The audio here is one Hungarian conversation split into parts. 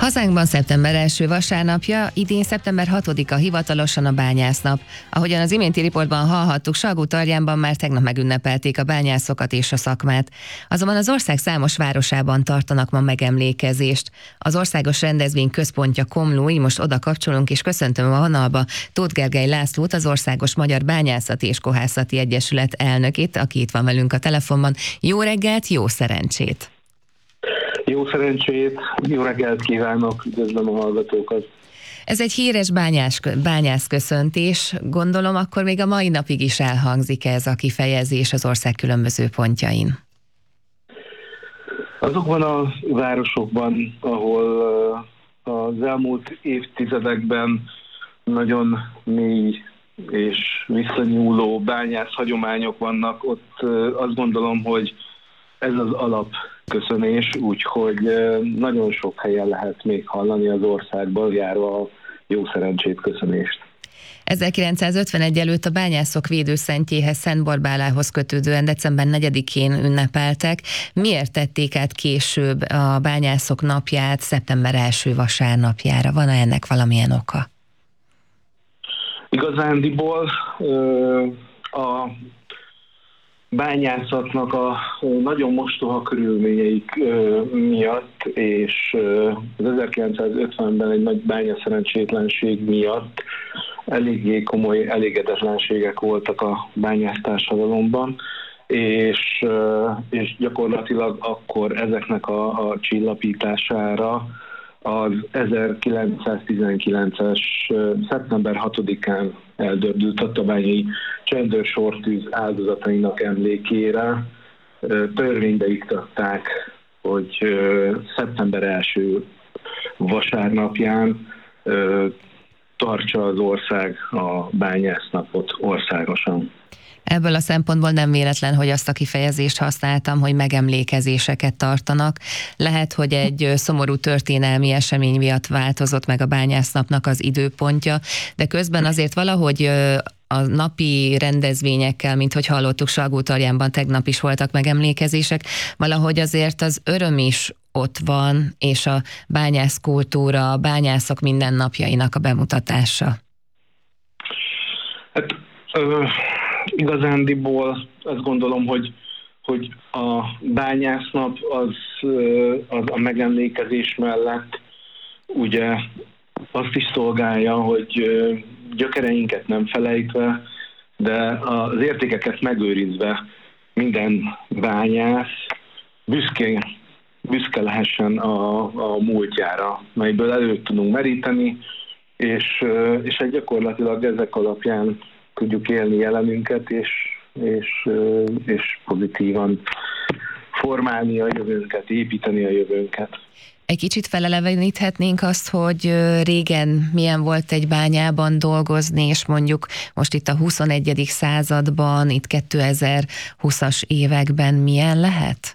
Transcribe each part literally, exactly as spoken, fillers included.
Hazánkban szeptember első vasárnapja, idén szeptember hatodika hivatalosan a bányásznap. Ahogyan az iménti riportban hallhattuk, Salgótarjánban már tegnap megünnepelték a bányászokat és a szakmát. Azonban az ország számos városában tartanak ma megemlékezést. Az országos rendezvény központja Komló, így most oda kapcsolunk, és köszöntöm a vonalba Tóth Gergely Lászlót, az Országos Magyar Bányászati és Kohászati Egyesület elnökét, aki itt van velünk a telefonban. Jó reggelt, jó szerencsét! Jó szerencsét, jó reggelt kívánok, üdvözlöm a hallgatókat. Ez egy híres bányás, bányászköszöntés, gondolom akkor még a mai napig is elhangzik ez a kifejezés az ország különböző pontjain. Azokban a városokban, ahol az elmúlt évtizedekben nagyon mély és visszanyúló bányász hagyományok vannak, ott azt gondolom, hogy ez az alapköszönés, úgyhogy nagyon sok helyen lehet még hallani az országban járva a jó szerencsét köszönést. ezerkilencszázötvenegy előtt a bányászok védőszentjéhez, Szent Borbálához kötődően december negyedikén ünnepeltek. Miért tették át később a bányászok napját szeptember első vasárnapjára? Van-e ennek valamilyen oka? Igazándiból a bányászatnak a nagyon mostoha körülményeik miatt, és az ezerkilencszázötvenben egy nagy bányaszerencsétlenség miatt eléggé komoly elégedetlenségek voltak a bányásztársadalomban, és, és gyakorlatilag akkor ezeknek a, a csillapítására az ezerkilencszáztizenkilences. szeptember hatodikán eldördült tatabányai csendőrsortűz áldozatainak emlékére törvénybe iktatták, hogy szeptember első vasárnapján tartsa az ország a bányásznapot országosan. Ebből a szempontból nem véletlen, hogy azt a kifejezést használtam, hogy megemlékezéseket tartanak. Lehet, hogy egy szomorú történelmi esemény miatt változott meg a bányásznapnak az időpontja, de közben azért valahogy a napi rendezvényekkel, mint hogy hallottuk, Salgótarjánban tegnap is voltak megemlékezések, valahogy azért az öröm is ott van, és a bányászkultúra, a bányászok mindennapjainak a bemutatása. Hát, ö, igazándiból azt gondolom, hogy, hogy a bányásznap az, az a megemlékezés mellett ugye azt is szolgálja, hogy gyökereinket nem felejtve, de az értékeket megőrizve minden bányász büszke, büszke lehessen a, a múltjára, melyből előtt tudunk meríteni, és, és egy gyakorlatilag ezek alapján tudjuk élni jelenünket, és, és, és pozitívan formálni a jövőnket, építeni a jövőnket. Egy kicsit feleleveníthetnénk azt, hogy régen milyen volt egy bányában dolgozni, és mondjuk most itt a huszonegyedik században, itt kétezer-húszas években milyen lehet?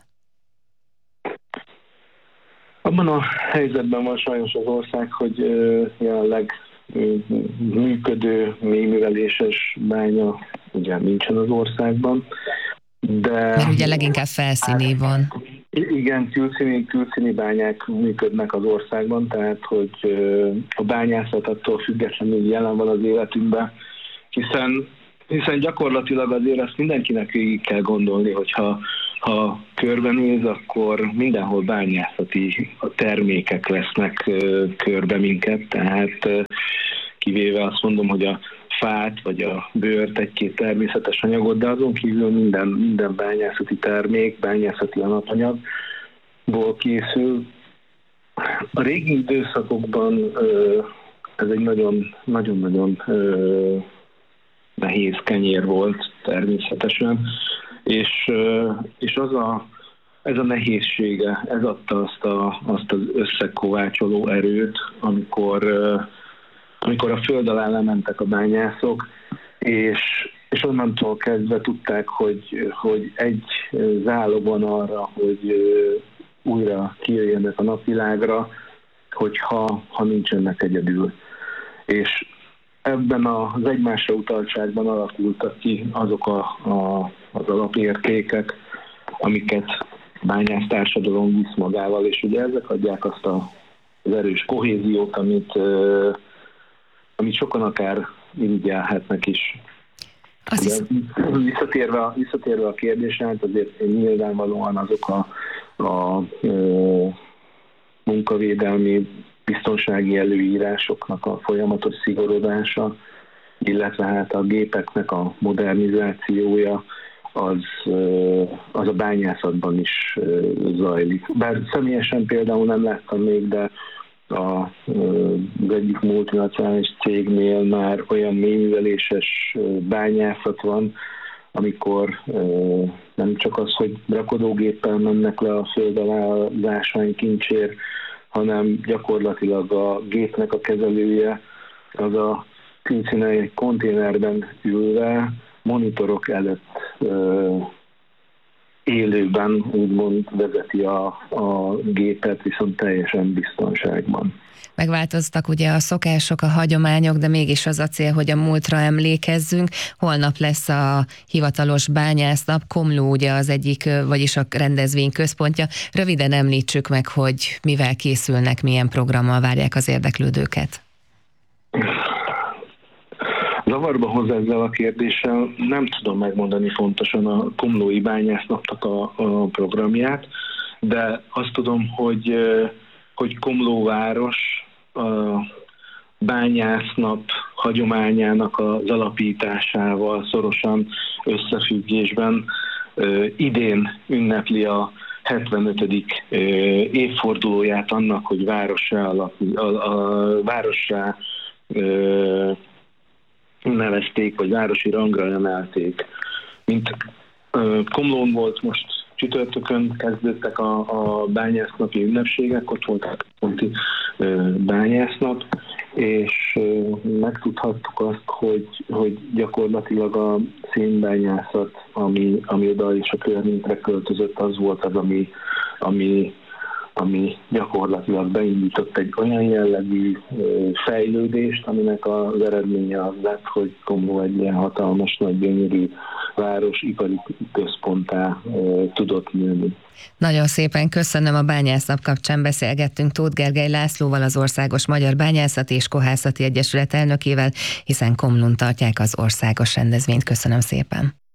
Abban a helyzetben van sajnos az ország, hogy jelenleg működő, mélyműveléses bánya ugye nincsen az országban, de... Mert ugye leginkább felszíni van. Igen, külszíni, külszíni bányák működnek az országban, tehát hogy a bányászat attól függetlenül jelen van az életünkben, hiszen, hiszen gyakorlatilag azért ezt mindenkinek végig kell gondolni, hogyha ha körbenéz, akkor mindenhol bányászati termékek lesznek körbe minket, tehát kivéve azt mondom, hogy a fát vagy a bőrt, egy-két természetes anyagot, de azon kívül minden, minden bányászati termék, bányászati alapanyagból készül. A régi időszakokban ez egy nagyon-nagyon nehéz kenyér volt természetesen, és, és az a, ez a nehézsége, ez adta azt, a, azt az összekovácsoló erőt, amikor amikor a föld alá lementek a bányászok, és, és onnantól kezdve tudták, hogy, hogy egy zálog van arra, hogy újra kijöjjenek a napvilágra, hogyha ha nincsenek egyedül. És ebben az egymásra utaltságban alakultak ki azok a, a, az alapértékek, amiket bányásztársadalom visz magával, és ugye ezek adják azt a az erős kohéziót, amit, amit sokan akár irigyelhetnek is. Azt hisz... visszatérve, a, visszatérve a kérdésre, hát azért nyilvánvalóan azok a, a, a munkavédelmi biztonsági előírásoknak a folyamatos szigorodása, illetve hát a gépeknek a modernizációja, az, az a bányászatban is zajlik. Bár személyesen például nem láttam még, de a, az egyik multinacionális cégnél már olyan mélyműveléses bányászat van, amikor nem csak az, hogy rakodógéppel mennek le a föld alá az ásványkincsért, hanem gyakorlatilag a gépnek a kezelője az a pincénél egy konténerben ülve, monitorok előtt élőben úgymond vezeti a, a gépet, viszont teljesen biztonságban. Megváltoztak ugye a szokások, a hagyományok, de mégis az a cél, hogy a múltra emlékezzünk. Holnap lesz a hivatalos bányásznap, Komló ugye az egyik, vagyis a rendezvény központja. Röviden említsük meg, hogy mivel készülnek, milyen programmal várják az érdeklődőket. Zavarba hoz ezzel a kérdéssel, nem tudom megmondani pontosan a komlói bányásznapnak a, a programját, de azt tudom, hogy, hogy Komló város a bányásznap hagyományának az alapításával szorosan összefüggésben idén ünnepli a hetvenötödik évfordulóját annak, hogy várossá, alapi, a, a, várossá nevezték, vagy városi rangra emelték. Mint Komlón volt most csütörtökön kezdődtek a, a bányásznapi ünnepségek, ott volt a ponti bányásznap, és megtudhattuk azt, hogy, hogy gyakorlatilag a szénbányászat, ami, ami oda és a környékre költözött, az volt az, ami, ami ami gyakorlatilag beindított egy olyan jellegű fejlődést, aminek az eredménye az lett, hogy Komló egy ilyen hatalmas, nagy, gyönyörű város, ipari központtá tudott nőni. Nagyon szépen köszönöm, a bányásznap kapcsán beszélgettünk Tóth Gergely Lászlóval, az Országos Magyar Bányászati és Kohászati Egyesület elnökével, hiszen Komlón tartják az országos rendezvényt. Köszönöm szépen.